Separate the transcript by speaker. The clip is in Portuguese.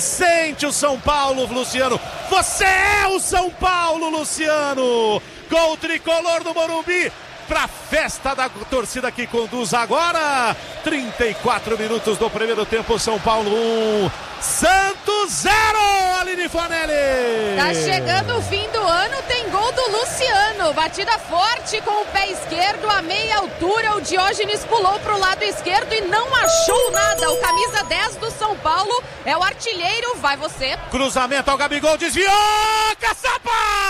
Speaker 1: sente o São Paulo, Luciano. Você é o São Paulo, Luciano. Gol tricolor do Morumbi. Pra festa da torcida que conduz agora. 34 minutos do primeiro tempo. São Paulo 1, Santos 0. Aline Fornelli.
Speaker 2: Tá chegando o fim do ano, tem gol do Luciano. Batida forte com o pé esquerdo, a meia altura. O Diógenes pulou pro lado esquerdo e não achou nada. O camisa 10 do São Paulo é o artilheiro. Vai você.
Speaker 1: Cruzamento ao Gabigol, desviou. Caçapa!